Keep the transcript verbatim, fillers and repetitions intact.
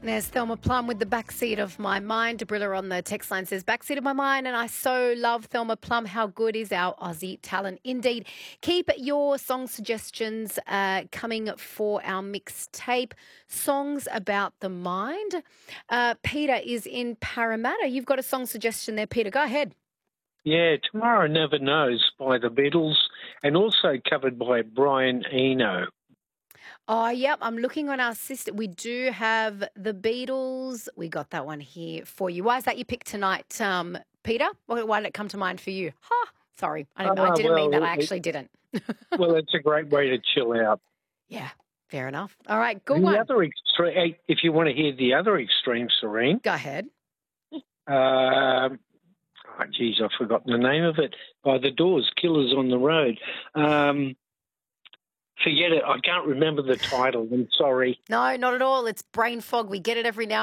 There's Thelma Plum with the backseat of my mind. Debrilla on the text line says, backseat of my mind, and I so love Thelma Plum. How good is our Aussie talent? Indeed. Keep your song suggestions uh, coming for our mixtape, Songs About the Mind. Uh, Peter is in Parramatta. You've got a song suggestion there, Peter. Go ahead. Yeah, Tomorrow Never Knows by the Beatles, and also covered by Brian Eno. Oh, yep. I'm looking on our system. We do have the Beatles. We got that one here for you. Why is that you picked tonight, um, Peter? Why why did it come to mind for you? Ha! Sorry, I didn't, I Uh, didn't mean that. well, I it, actually didn't. well, it's a great way to chill out. Yeah, fair enough. All right, good The one. other extreme, if you want to hear the other extreme, Serene. Go ahead. Um, oh, geez, I've forgotten the name of it. By the Doors, Killers on the Road. Um, forget it. I can't remember the title. I'm sorry. No, not at all. It's brain fog. We get it every now